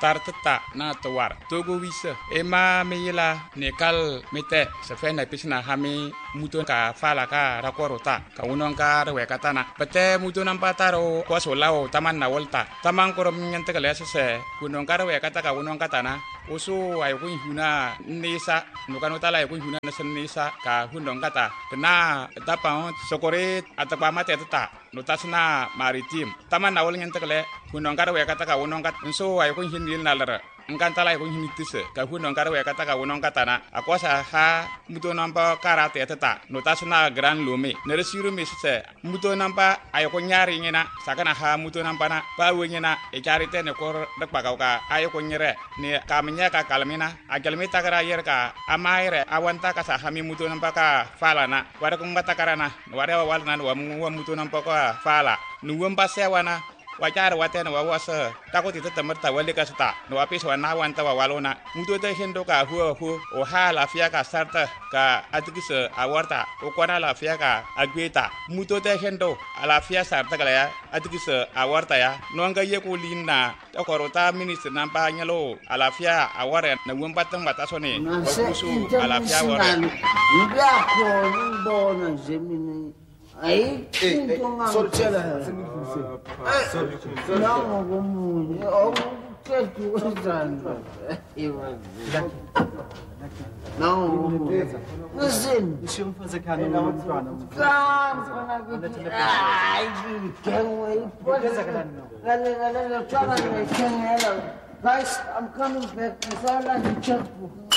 tartata na tawar togo wisa ema meyila nekal mete sefena pisna hami muto ka fala ka rakorota ka unon ka rewekatana pete muto nampataro ko solao taman na volta taman korom nyante kale se unon ka rewekata ka unon katana usu ay kun huna nisa nukano tala ay kun huna nisa ka hunon kata kena tapang sokore atapa mate tata notasna maritim taman na wol nyante kale unon ka rewekata ka unon kat so ay kun hinil nalara engkantala ay kun hinitise ka hunon ka rewekata ka unon katana akosa ha muto nampa karate tata notasna gran lome neresiru misse muto nampa ay kun nyari ngena sakana ha muto nampa na ba wenyena e charite ne kor dak pakauka ay kun nyere ne kamenya ka kalmina agalmita kara yer ka amaire awanta ka sa hami muto nampa ka fala na wara kun batakarana wara walna wa muto nampa ka fala nuwam pasewana wajar watena wawasa takut itu temerta wali kasta no apis wana wanta walona mutu te hendo ka hu o hala fia ka sarta ka atikis awarta o kwana la fia ka agweta mutu te hendo ala fia sarta kala ya atikis awarta ya no anga ye ko linna to korota minister nampa nyalo ala fia aware na wumpa tang batasone wakusu ala fia aware ndia ko bona zemini aí sortela não como eu que tu usando não não sim deixa eu fazer carne na outra ai que eu Guys, I'm coming back. It's all like a checkbook.